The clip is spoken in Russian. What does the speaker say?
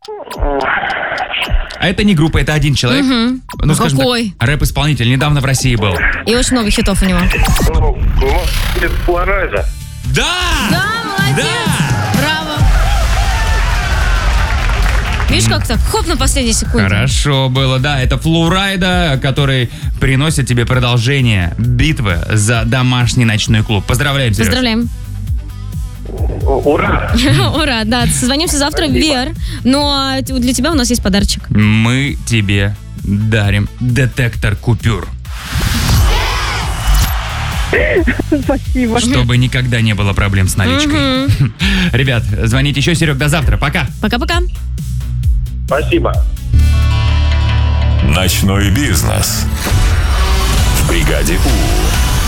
А это не группа, это один человек. Ну, скажем Какой? так, рэп-исполнитель. Недавно в России был. И очень много хитов у него. Это Флорайда. Да! Да, молодец! Да! Браво! Видишь, как так? Хоп, на последней секунде. Хорошо было, да. Это Флоурайда, который приносит тебе продолжение битвы за домашний ночной клуб. Поздравляем, Сереж. Поздравляем. Ура! Ура, да. Созвонимся завтра, Вер. Но для тебя у нас есть подарочек. Мы тебе дарим детектор купюр. Спасибо. Чтобы никогда не было проблем с наличкой. Ребят, звоните еще, Серег, до завтра. Пока. Пока-пока. Спасибо. Ночной бизнес. В бригаде У.